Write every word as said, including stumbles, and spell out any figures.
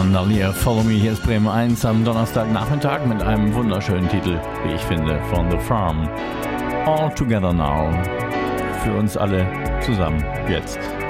Lia, Follow Me. Hier ist Bremen eins am Donnerstagnachmittag mit einem wunderschönen Titel, wie ich finde, von The Farm. All Together Now. Für uns alle zusammen jetzt.